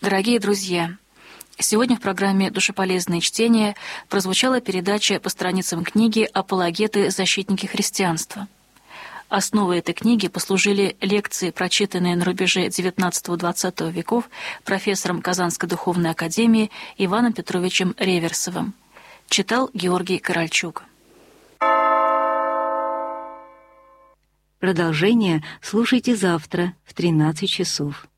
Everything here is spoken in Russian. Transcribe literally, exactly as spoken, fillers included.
Дорогие друзья, сегодня в программе «Душеполезные чтения» прозвучала передача по страницам книги «Апологеты. Защитники христианства». Основой этой книги послужили лекции, прочитанные на рубеже девятнадцатого-двадцатого веков профессором Казанской духовной академии Иваном Петровичем Реверсовым. Читал Георгий Корольчук. Продолжение слушайте завтра в тринадцать часов.